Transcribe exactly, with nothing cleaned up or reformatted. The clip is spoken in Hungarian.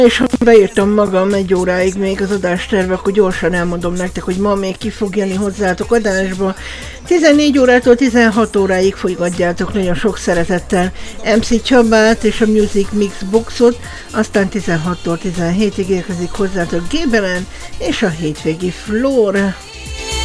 És beírtam magam egy óráig még az adásterve, akkor gyorsan elmondom nektek, hogy ma még ki fog jönni hozzátok adásba. tizennégy órától tizenhat óráig folygatjátok nagyon sok szeretettel em cé Csabát és a Music Mix Boxot, aztán tizenhattól tizenhétig érkezik hozzátok Gébelen és a hétvégi Flóra.